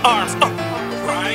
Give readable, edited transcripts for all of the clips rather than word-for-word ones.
Arms up, right?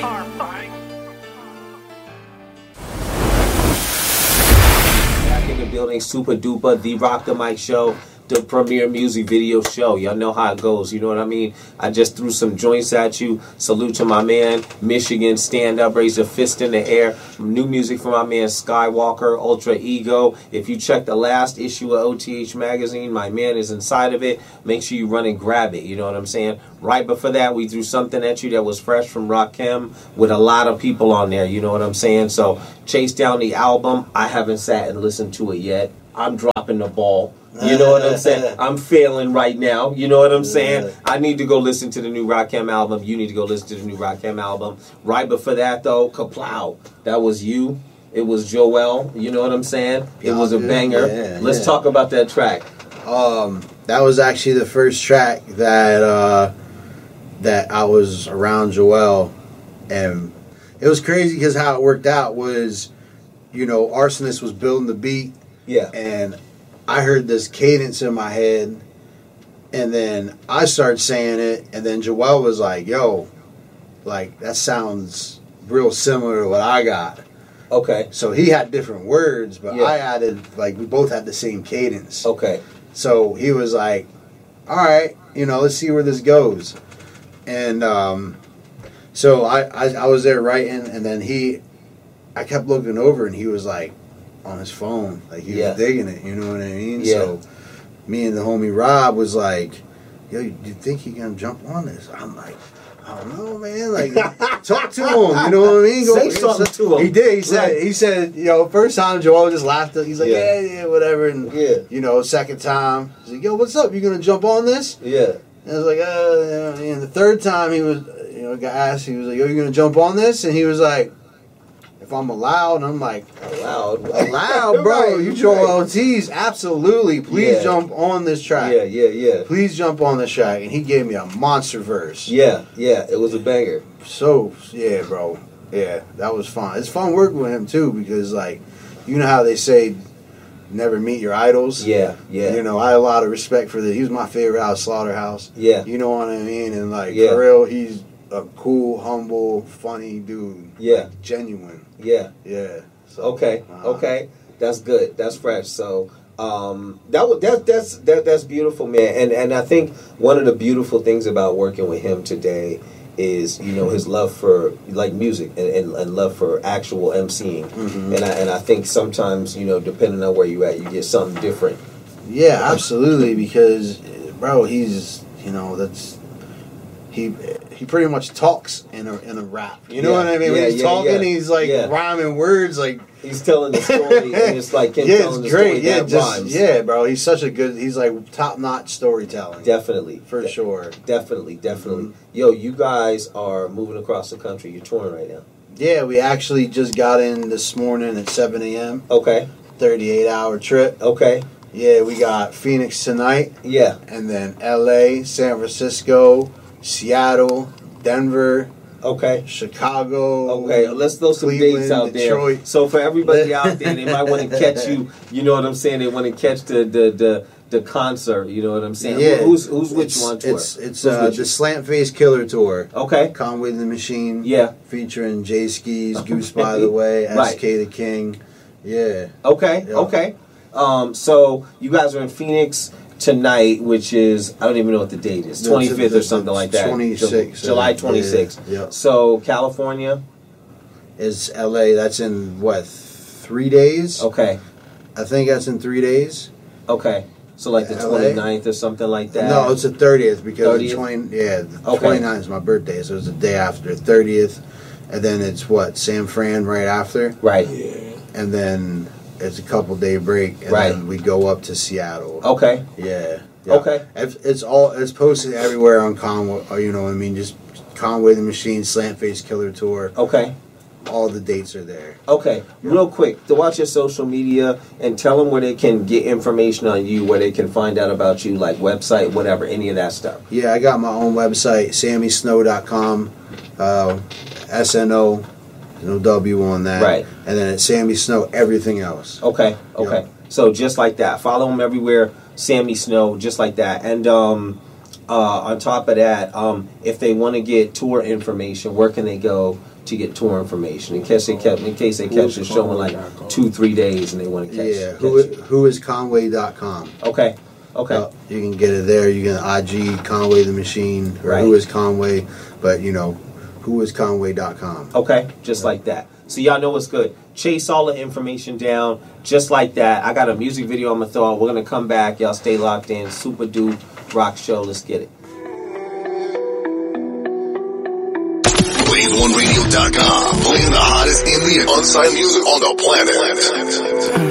Back in the building, Super Duper, the Rock the Mic Show, the premier music video show. Y'all know how it goes, you know what I mean? I just threw some joints at you. Salute to my man, Michigan, stand up, raise a fist in the air. New music from my man, Skywalker, Ultra Ego. If you check the last issue of OTH Magazine, my man is inside of it. Make sure you run and grab it, you know what I'm saying? Right before that, we threw something at you that was fresh from Rakim with a lot of people on there, you know what I'm saying? So, chase down the album. I haven't sat and listened to it yet. I'm dropping the ball. You know what I'm saying? I'm failing right now. You know what I'm saying? I need to go listen to the new Rakim album. You need to go listen to the new Rakim album. Right before that, though, Kaplow. That was you. It was Joel. You know what I'm saying? It was a banger. Let's talk about that track. That was actually the first track that that I was around Joel, and it was crazy because how it worked out was, you know, Arsonist was building the beat. Yeah. And I heard this cadence in my head, and then I started saying it, and then Joel was like, yo, like, that sounds real similar to what I got. Okay. So he had different words, but I added, like, we both had the same cadence. Okay. So he was like, all right, you know, let's see where this goes. And so I was there writing, and then I kept looking over, and he was like, on his phone, like he was digging it, you know what I mean? So me and the homie Rob was like, yo, do you think he gonna jump on this? I'm like, I don't know, man, like talk to him, you know what I mean? Say something to him. He did. He said, you know, first time Joel just laughed. He's like, yeah, whatever. And you know, second time, he's like, yo, what's up? You gonna jump on this? Yeah. And I was like, and the third time he was, you know, got asked, he was like, yo, you gonna jump on this? And he was like, if I'm allowed, and I'm like, allowed, bro. Right, you Joel Ortiz, absolutely. Please jump on this track. Yeah. Please jump on this track. And he gave me a monster verse. Yeah. It was a banger. So, yeah, bro. Yeah, that was fun. It's fun working with him, too, because, like, you know how they say, never meet your idols? Yeah. You know, I had a lot of respect for that. He was my favorite out of Slaughterhouse. Yeah. You know what I mean? And, like, for real, he's a cool, humble, funny dude. Yeah. Like, genuine. Yeah. So, okay. That's good. That's fresh. So that's beautiful, man. And I think one of the beautiful things about working with him today is, you know, his love for like music and love for actual emceeing. Mm-hmm. And I think sometimes, you know, depending on where you're at, you get something different. Yeah, absolutely. Because, bro, he's, you know, he pretty much talks in a rap. You know what I mean? When he's talking, he's like rhyming words, like he's telling the story, and it's like him telling the story that rhymes. Yeah, bro, he's such a good. He's like top notch storytelling. Definitely, for sure. Definitely. Mm-hmm. Yo, you guys are moving across the country. You're touring right now. Yeah, we actually just got in this morning at 7 a.m. Okay. 38-hour trip. Okay. Yeah, we got Phoenix tonight. Yeah. And then L.A., San Francisco, Seattle, Denver, Chicago. Okay, let's throw some dates out Detroit. there. So for everybody out there, they might want to catch you. You know what I'm saying? They want to catch the concert. You know what I'm saying? Yeah. Who's which one tour? It's the Slant Face Killer Tour. Okay. Conway the Machine. Yeah. Featuring Jay Skis, Goose by the Way, SK the King. Yeah. Okay. Yeah. Okay. So you guys are in Phoenix tonight, which is, I don't even know what the date is, 25th or something like that. 26th. July 26th. Yeah. So California is LA. That's in what, 3 days? Okay. I think that's in 3 days. Okay. So like the 29th or something like that? No, it's the 30th because 30th? the 29th is my birthday, so it's the day after, 30th. And then it's what, San Fran right after? Right. Yeah. And then it's a couple-day break, and then we go up to Seattle. Okay. Yeah. Okay. It's posted everywhere on Conway. You know what I mean? Just Conway the Machine, Slant Face Killer Tour. Okay. All the dates are there. Okay. Real quick, to watch your social media and tell them where they can get information on you, where they can find out about you, like website, whatever, any of that stuff. Yeah, I got my own website, SammySnow.com. SNO. No W on that. Right. And then at Sammy Snow, everything else. Okay. So just like that. Follow him everywhere, Sammy Snow, just like that. And on top of that, if they want to get tour information, where can they go to get tour information in case they catch the show in like 2-3 days and they want to catch? Yeah, whoisconway.com. Okay. You can get it there. You can IG Conway the Machine or Right. Who Is Conway, but whoisconway.com. Okay, just like that. So y'all know what's good. Chase all the information down just like that. I got a music video I'm gonna throw out. We're gonna come back. Y'all stay locked in. Super Dupe Rock Show. Let's get it. BlazeOneRadio.com, playing the hottest indie and unsigned music on the planet.